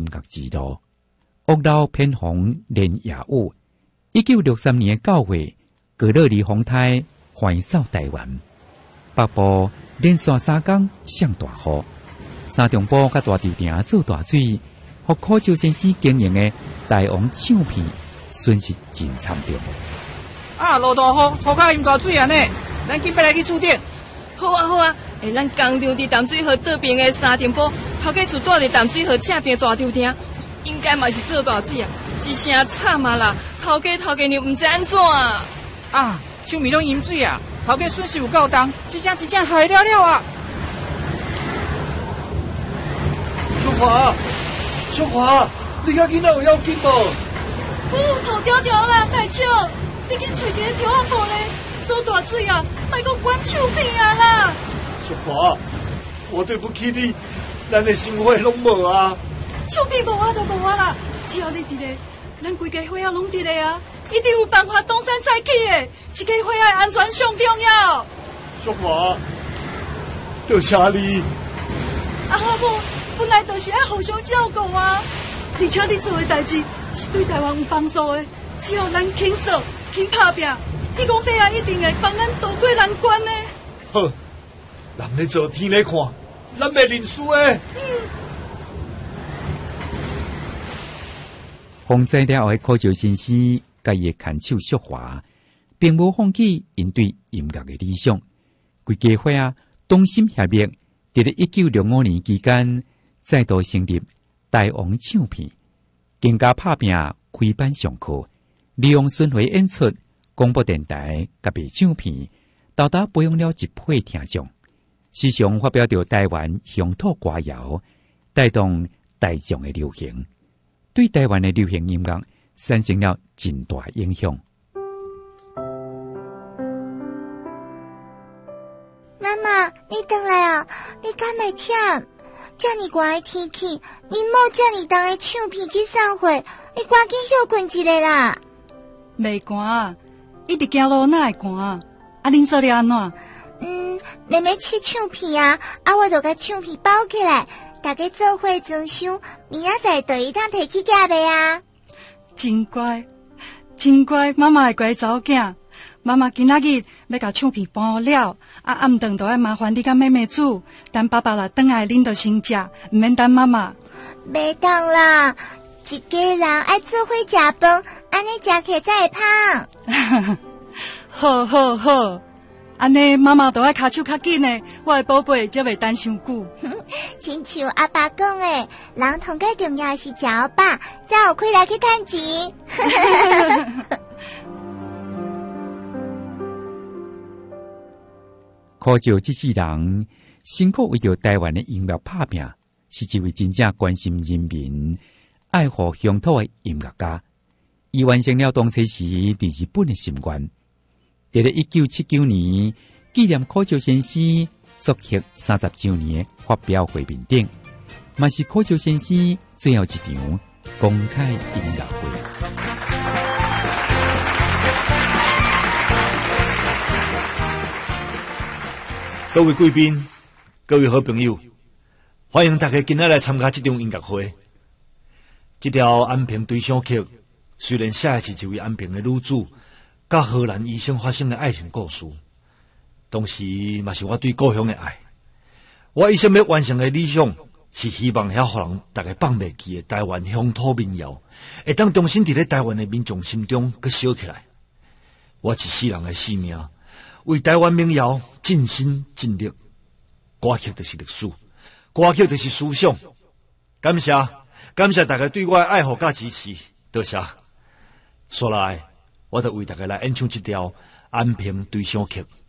乐之路。屋漏偏逢连夜雨。1963年9月，格勒里洪台环扫台湾，北部连续3天上大雨，三重埔甲大稻埕做大水，互柯州先生经营的大王唱片损失真惨重。 啊，落大雨，涂骹淹大水啊呢！咱紧要来去厝顶。 好啊好啊，咱工厂伫淡水河倒边的三重埔，头家厝住伫淡水河正边大稻埕，应该嘛是做大水啊，一声惨啊啦！头家你唔知安怎啊？ 啊，唱片拢淹水啊！头家损失有够重，一件害了了啊！ 小华，你家囡仔有要紧无？ 头条条啦，大少，你紧找一个条仔布咧，做大水啊，莫阁关唱片啊啦！ 小华，我对不起你，咱的生活拢无啊。 唱片无啊就无啊啦，只要你伫咧，咱规家伙仔拢伫咧啊，一定有办法东山再起的。一家伙仔安全上重要。 小华，多谢你。 阿母本来就是爱互相照顾啊，而且你做的代志是对台湾有帮助的，只要咱肯做、肯打拼，天公伯啊一定会帮咱渡过难关的。 好，人咧做天咧看，咱袂认输的。 风灾了后的柯州先生，甲伊的牵手淑华，并无放弃因对音乐的理想。规家伙啊，同心协力，伫咧1965年期间，再度成立大王唱片，更加拍拼开班上课，利用巡回演出、广播电台甲卖唱片，到达培养了一批听众。时常发表着台湾乡土歌谣，带动大众的流行。对台湾的流行音乐产生了真大影响。 妈妈，你回来啊！你敢袂忝？这么热的天气，你莫这么重的唱片去送货，你赶紧休困一下啦。 袂寒，一直行路哪会寒？啊，恁做咧安怎？ 妹妹切唱片啊，我就甲唱片包起来。大家做伙装箱，明仔载就一趟摕去寄卖啊！ 真乖，真乖，妈妈的乖查某囝。妈妈今仔日要甲唱片搬好了，暗顿就要麻烦你甲妹妹煮，等爸爸来转来恁就先食，唔免等妈妈。 袂当啦，一家人爱做伙食饭，安尼食起才会胖。 好好好。安尼妈妈都爱卡手较紧的，我的宝贝才袂等伤久。 亲像阿爸讲的，人同个重要是食饱，才有开来去趁钱。 柯州这世人辛苦为着台湾的音乐拍拼，是一位真正关心人民、爱护乡土的音乐家。伊完成了当初时伫日本的心愿。在1979年，纪念柯州先生作曲30周年的发表会面顶，嘛是柯州先生最后一场公开音乐会。 各位贵宾，各位好朋友，欢迎大家今仔来参加这场音乐会。这条安平对唱曲虽然写的是一位安平的女子甲荷兰医生发生的爱情故事，同时嘛是我对故乡的爱。我一生要完成的理想是希望遐互人大家放袂记的台湾乡土民谣，会当重新伫咧台湾的民众心中佮烧起来。我一世人的使命，为台湾民谣尽心尽力。歌曲就是历史，歌曲就是思想。感谢大家对我的爱护甲支持，多谢。说来，我就为大家来演唱这条《安平对唱曲》。